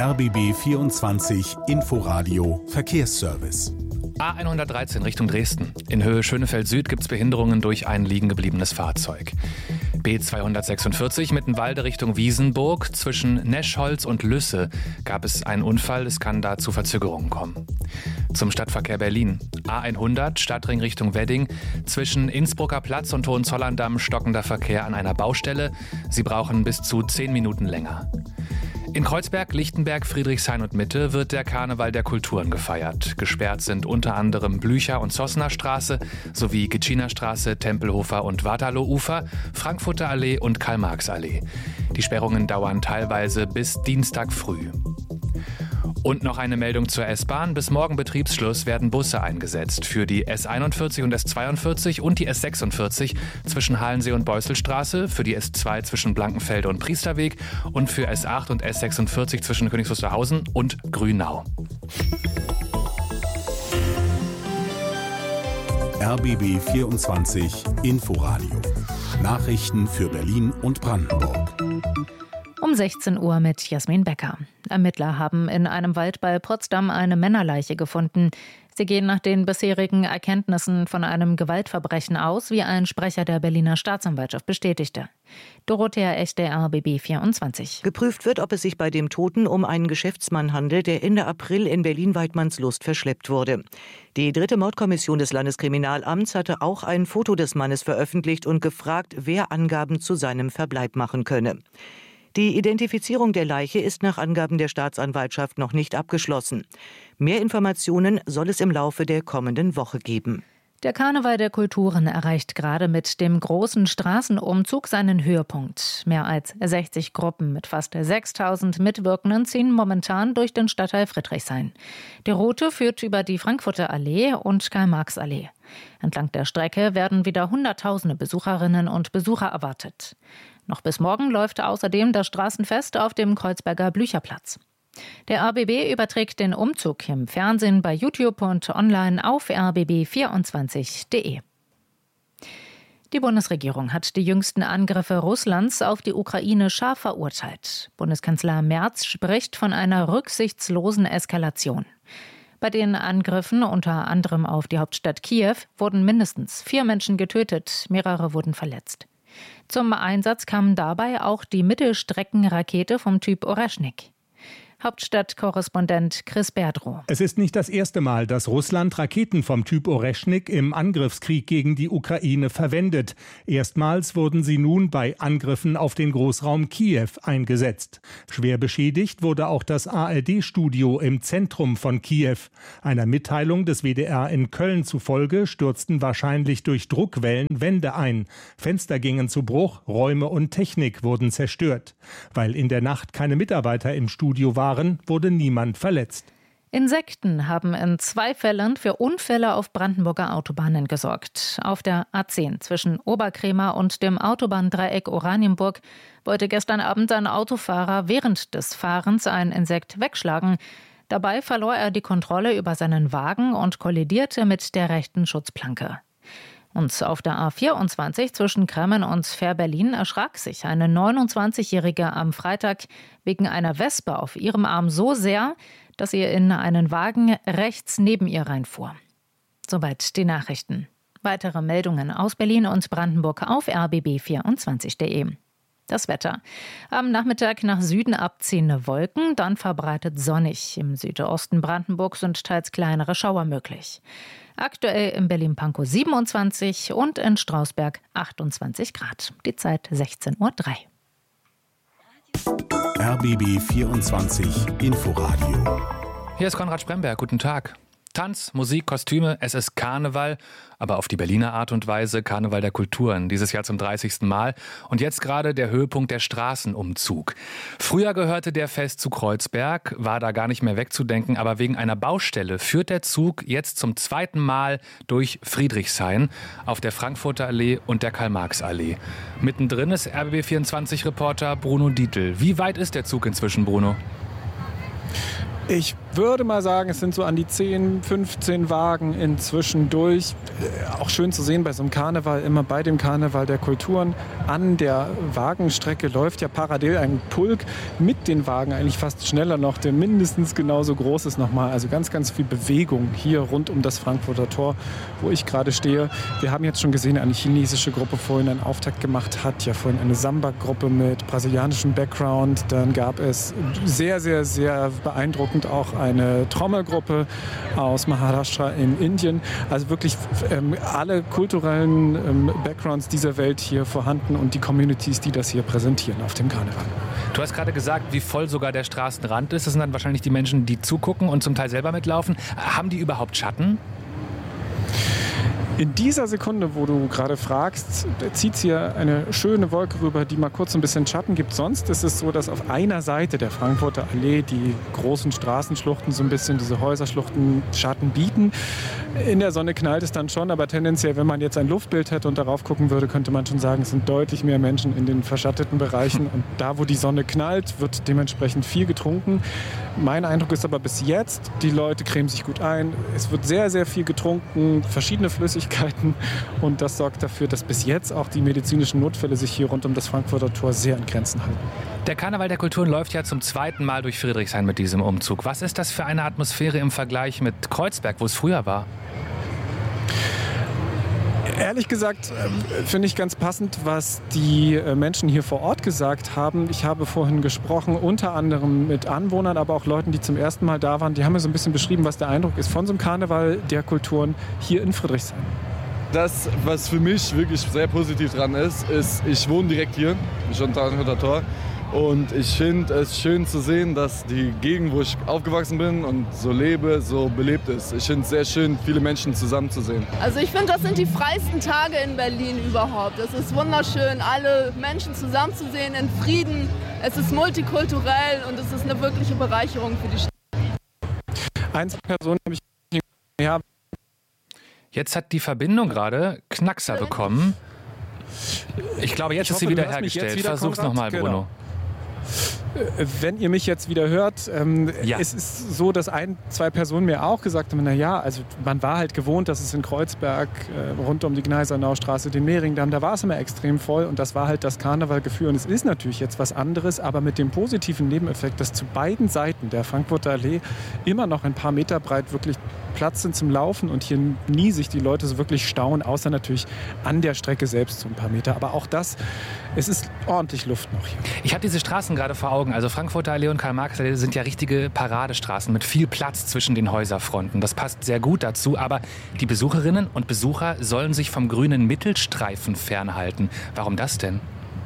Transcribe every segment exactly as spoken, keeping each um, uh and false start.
R B B vierundzwanzig Inforadio Verkehrsservice. A hundertdreizehn Richtung Dresden. In Höhe Schönefeld Süd gibt es Behinderungen durch ein liegen gebliebenes Fahrzeug. B zweihundertsechsundvierzig Mittenwalde Richtung Wiesenburg. Zwischen Neschholz und Lüsse gab es einen Unfall. Es kann da zu Verzögerungen kommen. Zum Stadtverkehr Berlin. A hundert Stadtring Richtung Wedding. Zwischen Innsbrucker Platz und Hohenzollern-Damm stockender Verkehr an einer Baustelle. Sie brauchen bis zu zehn Minuten länger. In Kreuzberg, Lichtenberg, Friedrichshain und Mitte wird der Karneval der Kulturen gefeiert. Gesperrt sind unter anderem Blücher- und Zossner Straße sowie Gitschiner Straße, Tempelhofer und Waterloo-Ufer, Frankfurter Allee und Karl-Marx-Allee. Die Sperrungen dauern teilweise bis Dienstag früh. Und noch eine Meldung zur S-Bahn. Bis morgen Betriebsschluss werden Busse eingesetzt für die S einundvierzig und S zweiundvierzig und die S sechsundvierzig zwischen Halensee und Beusselstraße, für die S zwei zwischen Blankenfelde und Priesterweg und für S acht und S sechsundvierzig zwischen Königs Wusterhausen und Grünau. R B B vierundzwanzig Inforadio. Nachrichten für Berlin und Brandenburg. Um sechzehn Uhr mit Jasmin Becker. Ermittler haben in einem Wald bei Potsdam eine Männerleiche gefunden. Sie gehen nach den bisherigen Erkenntnissen von einem Gewaltverbrechen aus, wie ein Sprecher der Berliner Staatsanwaltschaft bestätigte. Dorothea Echte, R B B vierundzwanzig. Geprüft wird, ob es sich bei dem Toten um einen Geschäftsmann handelt, der Ende April in Berlin-Waidmannslust verschleppt wurde. Die dritte Mordkommission des Landeskriminalamts hatte auch ein Foto des Mannes veröffentlicht und gefragt, wer Angaben zu seinem Verbleib machen könne. Die Identifizierung der Leiche ist nach Angaben der Staatsanwaltschaft noch nicht abgeschlossen. Mehr Informationen soll es im Laufe der kommenden Woche geben. Der Karneval der Kulturen erreicht gerade mit dem großen Straßenumzug seinen Höhepunkt. Mehr als sechzig Gruppen mit fast sechstausend Mitwirkenden ziehen momentan durch den Stadtteil Friedrichshain. Die Route führt über die Frankfurter Allee und Karl-Marx-Allee. Entlang der Strecke werden wieder Hunderttausende Besucherinnen und Besucher erwartet. Noch bis morgen läuft außerdem das Straßenfest auf dem Kreuzberger Blücherplatz. Der R B B überträgt den Umzug im Fernsehen, bei YouTube und online auf r b b vierundzwanzig punkt d e. Die Bundesregierung hat die jüngsten Angriffe Russlands auf die Ukraine scharf verurteilt. Bundeskanzler Merz spricht von einer rücksichtslosen Eskalation. Bei den Angriffen, unter anderem auf die Hauptstadt Kiew, wurden mindestens vier Menschen getötet, mehrere wurden verletzt. Zum Einsatz kam dabei auch die Mittelstreckenrakete vom Typ Oreschnik. Hauptstadtkorrespondent Chris Berdrow. Es ist nicht das erste Mal, dass Russland Raketen vom Typ Oreschnik im Angriffskrieg gegen die Ukraine verwendet. Erstmals wurden sie nun bei Angriffen auf den Großraum Kiew eingesetzt. Schwer beschädigt wurde auch das A R D-Studio im Zentrum von Kiew. Einer Mitteilung des W D R in Köln zufolge stürzten wahrscheinlich durch Druckwellen Wände ein. Fenster gingen zu Bruch, Räume und Technik wurden zerstört. Weil in der Nacht keine Mitarbeiter im Studio waren, wurde niemand verletzt. Insekten haben in zwei Fällen für Unfälle auf Brandenburger Autobahnen gesorgt. Auf der A zehn zwischen Oberkremer und dem Autobahndreieck Oranienburg wollte gestern Abend ein Autofahrer während des Fahrens ein Insekt wegschlagen. Dabei verlor er die Kontrolle über seinen Wagen und kollidierte mit der rechten Schutzplanke. Und auf der A vierundzwanzig zwischen Kremmen und Fährberlin erschrak sich eine neunundzwanzigjährige am Freitag wegen einer Wespe auf ihrem Arm so sehr, dass sie in einen Wagen rechts neben ihr reinfuhr. Soweit die Nachrichten. Weitere Meldungen aus Berlin und Brandenburg auf r b b vierundzwanzig punkt d e. Das Wetter. Am Nachmittag nach Süden abziehende Wolken, dann verbreitet sonnig. Im Südosten Brandenburgs sind teils kleinere Schauer möglich. Aktuell in Berlin-Pankow siebenundzwanzig und in Strausberg achtundzwanzig Grad. Die Zeit sechzehn Uhr drei. R B B vierundzwanzig Inforadio. Hier ist Konrad Spremberg. Guten Tag. Tanz, Musik, Kostüme, es ist Karneval, aber auf die Berliner Art und Weise Karneval der Kulturen, dieses Jahr zum dreißigsten Mal. Und jetzt gerade der Höhepunkt der Straßenumzug. Früher gehörte der Fest zu Kreuzberg, war da gar nicht mehr wegzudenken, aber wegen einer Baustelle führt der Zug jetzt zum zweiten Mal durch Friedrichshain auf der Frankfurter Allee und der Karl-Marx-Allee. Mittendrin ist R B B vierundzwanzig-Reporter Bruno Dietl. Wie weit ist der Zug inzwischen, Bruno? Ich würde mal sagen, es sind so an die zehn, fünfzehn Wagen inzwischen durch. Auch schön zu sehen bei so einem Karneval, immer bei dem Karneval der Kulturen. An der Wagenstrecke läuft ja parallel ein Pulk mit den Wagen, eigentlich fast schneller noch, der mindestens genauso groß ist nochmal. Also ganz, ganz viel Bewegung hier rund um das Frankfurter Tor, wo ich gerade stehe. Wir haben jetzt schon gesehen, eine chinesische Gruppe vorhin einen Auftakt gemacht hat. Ja, vorhin eine Samba-Gruppe mit brasilianischem Background. Dann gab es sehr, sehr, sehr beeindruckend auch eine Trommelgruppe aus Maharashtra in Indien. Also wirklich ähm, alle kulturellen ähm, Backgrounds dieser Welt hier vorhanden und die Communities, die das hier präsentieren auf dem Karneval. Du hast gerade gesagt, wie voll sogar der Straßenrand ist. Das sind dann wahrscheinlich die Menschen, die zugucken und zum Teil selber mitlaufen. Haben die überhaupt Schatten? In dieser Sekunde, wo du gerade fragst, zieht hier eine schöne Wolke rüber, die mal kurz ein bisschen Schatten gibt. Sonst ist es so, dass auf einer Seite der Frankfurter Allee die großen Straßenschluchten so ein bisschen, diese Häuserschluchten, Schatten bieten. In der Sonne knallt es dann schon, aber tendenziell, wenn man jetzt ein Luftbild hätte und darauf gucken würde, könnte man schon sagen, es sind deutlich mehr Menschen in den verschatteten Bereichen. Und da, wo die Sonne knallt, wird dementsprechend viel getrunken. Mein Eindruck ist aber bis jetzt, die Leute cremen sich gut ein. Es wird sehr, sehr viel getrunken, verschiedene Flüssigkeiten. Und das sorgt dafür, dass bis jetzt auch die medizinischen Notfälle sich hier rund um das Frankfurter Tor sehr in Grenzen halten. Der Karneval der Kulturen läuft ja zum zweiten Mal durch Friedrichshain mit diesem Umzug. Was ist das für eine Atmosphäre im Vergleich mit Kreuzberg, wo es früher war? Ehrlich gesagt äh, finde ich ganz passend, was die äh, Menschen hier vor Ort gesagt haben. Ich habe vorhin gesprochen, unter anderem mit Anwohnern, aber auch Leuten, die zum ersten Mal da waren. Die haben mir so ein bisschen beschrieben, was der Eindruck ist von so einem Karneval der Kulturen hier in Friedrichshain. Das, was für mich wirklich sehr positiv dran ist, ist, ich wohne direkt hier, schon am Frankfurter Tor. Und ich finde es schön zu sehen, dass die Gegend, wo ich aufgewachsen bin und so lebe, so belebt ist. Ich finde es sehr schön, viele Menschen zusammenzusehen. Also ich finde, das sind die freisten Tage in Berlin überhaupt. Es ist wunderschön, alle Menschen zusammenzusehen in Frieden. Es ist multikulturell und es ist eine wirkliche Bereicherung für die Stadt. Einzelpersonen habe ich... Ja. Jetzt hat die Verbindung gerade Knackser bekommen. Ich glaube, jetzt ich ist hoffe, sie wieder hergestellt. Wieder, Versuch's nochmal, Bruno. Genau. Wenn ihr mich jetzt wieder hört, ähm, ja. Es ist so, dass ein, zwei Personen mir auch gesagt haben, na ja, also man war halt gewohnt, dass es in Kreuzberg, äh, rund um die Gneisernaustraße, den Mehringdamm, da war es immer extrem voll und das war halt das Karnevalgefühl. Und es ist natürlich jetzt was anderes, aber mit dem positiven Nebeneffekt, dass zu beiden Seiten der Frankfurter Allee immer noch ein paar Meter breit wirklich Platz sind zum Laufen und hier nie sich die Leute so wirklich stauen, außer natürlich an der Strecke selbst so ein paar Meter. Aber auch das, es ist ordentlich Luft noch hier. Ich habe diese Straßen gerade vor Augen. Also Frankfurter Allee und Karl-Marx-Allee sind ja richtige Paradestraßen mit viel Platz zwischen den Häuserfronten. Das passt sehr gut dazu. Aber die Besucherinnen und Besucher sollen sich vom grünen Mittelstreifen fernhalten. Warum das denn?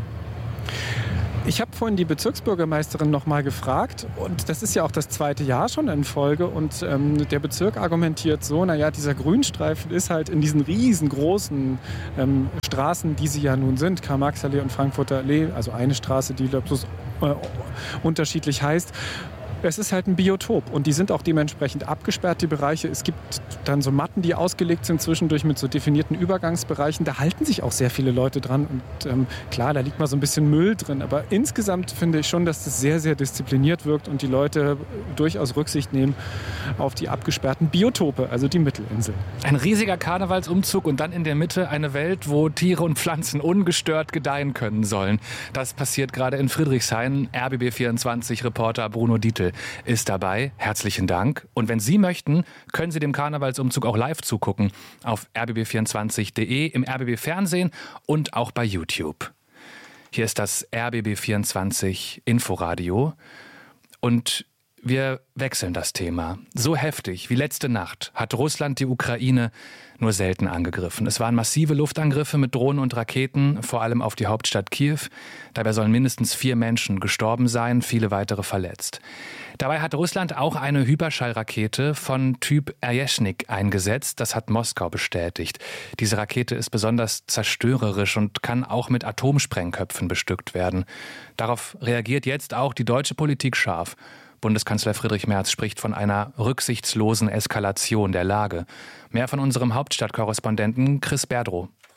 Ich habe vorhin die Bezirksbürgermeisterin noch mal gefragt und das ist ja auch das zweite Jahr schon in Folge und ähm, der Bezirk argumentiert so, naja, dieser Grünstreifen ist halt in diesen riesengroßen ähm, Straßen, die sie ja nun sind, Karl-Marx-Allee und Frankfurter Allee, also eine Straße, die bloß äh, unterschiedlich heißt. Es ist halt ein Biotop und die sind auch dementsprechend abgesperrt, die Bereiche. Es gibt dann so Matten, die ausgelegt sind zwischendurch mit so definierten Übergangsbereichen. Da halten sich auch sehr viele Leute dran und ähm, klar, da liegt mal so ein bisschen Müll drin. Aber insgesamt finde ich schon, dass das sehr, sehr diszipliniert wirkt und die Leute durchaus Rücksicht nehmen auf die abgesperrten Biotope, also die Mittelinsel. Ein riesiger Karnevalsumzug und dann in der Mitte eine Welt, wo Tiere und Pflanzen ungestört gedeihen können sollen. Das passiert gerade in Friedrichshain. R B B vierundzwanzig-Reporter Bruno Dietl ist dabei. Herzlichen Dank. Und wenn Sie möchten, können Sie dem Karnevalsumzug auch live zugucken auf r b b vierundzwanzig punkt de, im R B B Fernsehen und auch bei YouTube. Hier ist das R B B vierundzwanzig Inforadio und wir wechseln das Thema. So heftig wie letzte Nacht hat Russland die Ukraine nur selten angegriffen. Es waren massive Luftangriffe mit Drohnen und Raketen, vor allem auf die Hauptstadt Kiew. Dabei sollen mindestens vier Menschen gestorben sein, viele weitere verletzt. Dabei hat Russland auch eine Hyperschallrakete von Typ Erjeschnik eingesetzt. Das hat Moskau bestätigt. Diese Rakete ist besonders zerstörerisch und kann auch mit Atomsprengköpfen bestückt werden. Darauf reagiert jetzt auch die deutsche Politik scharf. Bundeskanzler Friedrich Merz spricht von einer rücksichtslosen Eskalation der Lage. Mehr von unserem Hauptstadtkorrespondenten Chris Berdrow.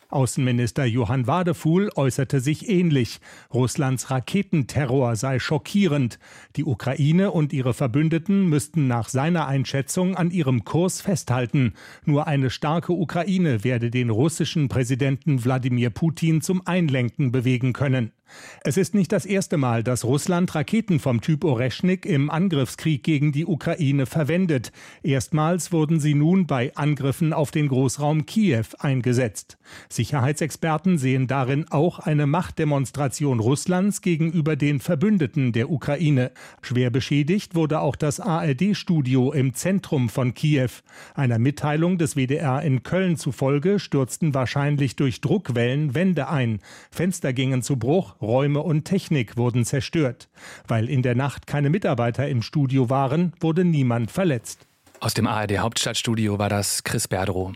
Außenminister Johann Wadefuhl äußerte sich ähnlich. Russlands Raketenterror sei schockierend. Die Ukraine und ihre Verbündeten müssten nach seiner Einschätzung an ihrem Kurs festhalten. Nur eine starke Ukraine werde den russischen Präsidenten Wladimir Putin zum Einlenken bewegen können. Es ist nicht das erste Mal, dass Russland Raketen vom Typ Oreschnik im Angriffskrieg gegen die Ukraine verwendet. Erstmals wurden sie nun bei Angriffen auf den Großraum Kiew eingesetzt. Sicherheitsexperten sehen darin auch eine Machtdemonstration Russlands gegenüber den Verbündeten der Ukraine. Schwer beschädigt wurde auch das A R D-Studio im Zentrum von Kiew. Einer Mitteilung des W D R in Köln zufolge stürzten wahrscheinlich durch Druckwellen Wände ein. Fenster gingen zu Bruch. Räume und Technik wurden zerstört. Weil in der Nacht keine Mitarbeiter im Studio waren, wurde niemand verletzt. Aus dem A R D-Hauptstadtstudio war das Chris Berdrow.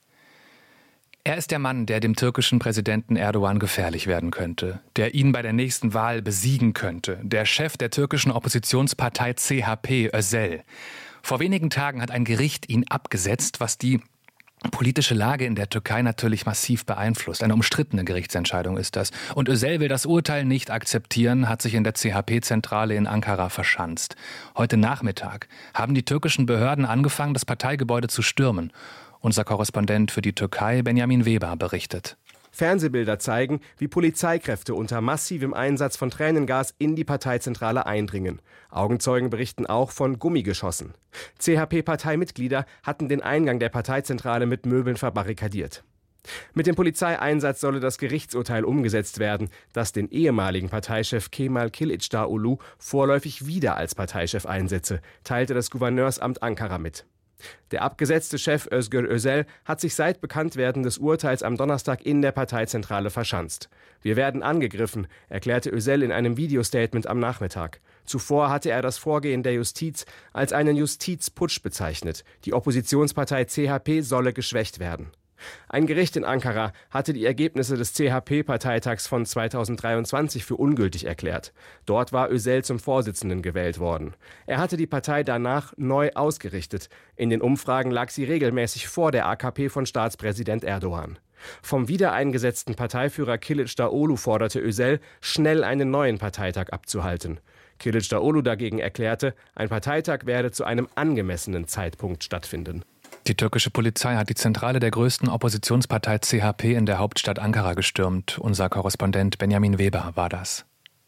Er ist der Mann, der dem türkischen Präsidenten Erdogan gefährlich werden könnte, der ihn bei der nächsten Wahl besiegen könnte, der Chef der türkischen Oppositionspartei C H P, Özel. Vor wenigen Tagen hat ein Gericht ihn abgesetzt, was die politische Lage in der Türkei natürlich massiv beeinflusst. Eine umstrittene Gerichtsentscheidung ist das. Und Özel will das Urteil nicht akzeptieren, hat sich in der C H P-Zentrale in Ankara verschanzt. Heute Nachmittag haben die türkischen Behörden angefangen, das Parteigebäude zu stürmen. Unser Korrespondent für die Türkei, Benjamin Weber, berichtet. Fernsehbilder zeigen, wie Polizeikräfte unter massivem Einsatz von Tränengas in die Parteizentrale eindringen. Augenzeugen berichten auch von Gummigeschossen. C H P-Parteimitglieder hatten den Eingang der Parteizentrale mit Möbeln verbarrikadiert. Mit dem Polizeieinsatz solle das Gerichtsurteil umgesetzt werden, das den ehemaligen Parteichef Kemal Kılıçdaroğlu vorläufig wieder als Parteichef einsetze, teilte das Gouverneursamt Ankara mit. Der abgesetzte Chef Özgür Özel hat sich seit Bekanntwerden des Urteils am Donnerstag in der Parteizentrale verschanzt. Wir werden angegriffen, erklärte Özel in einem Videostatement am Nachmittag. Zuvor hatte er das Vorgehen der Justiz als einen Justizputsch bezeichnet. Die Oppositionspartei C H P solle geschwächt werden. Ein Gericht in Ankara hatte die Ergebnisse des C H P-Parteitags von zweitausenddreiundzwanzig für ungültig erklärt. Dort war Özel zum Vorsitzenden gewählt worden. Er hatte die Partei danach neu ausgerichtet. In den Umfragen lag sie regelmäßig vor der A K P von Staatspräsident Erdogan. Vom wiedereingesetzten Parteiführer Kılıçdaroğlu forderte Özel, schnell einen neuen Parteitag abzuhalten. Kılıçdaroğlu dagegen erklärte, ein Parteitag werde zu einem angemessenen Zeitpunkt stattfinden. Die türkische Polizei hat die Zentrale der größten Oppositionspartei C H P in der Hauptstadt Ankara gestürmt. Unser Korrespondent Benjamin Weber war das.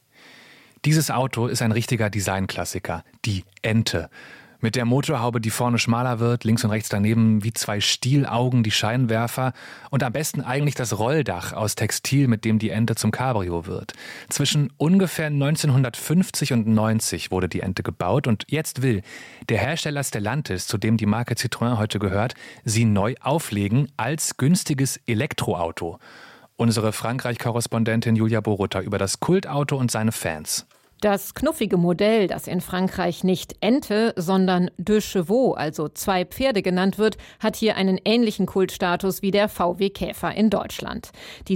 Dieses Auto ist ein richtiger Designklassiker, die Ente. Mit der Motorhaube, die vorne schmaler wird, links und rechts daneben wie zwei Stielaugen die Scheinwerfer und am besten eigentlich das Rolldach aus Textil, mit dem die Ente zum Cabrio wird. Zwischen ungefähr neunzehnhundertfünfzig und neunzig wurde die Ente gebaut und jetzt will der Hersteller Stellantis, zu dem die Marke Citroën heute gehört, sie neu auflegen als günstiges Elektroauto. Unsere Frankreich-Korrespondentin Julia Boruta über das Kultauto und seine Fans. Das knuffige Modell, das in Frankreich nicht Ente, sondern Deux Chevaux, also zwei Pferde genannt wird, hat hier einen ähnlichen Kultstatus wie der V W Käfer in Deutschland. Die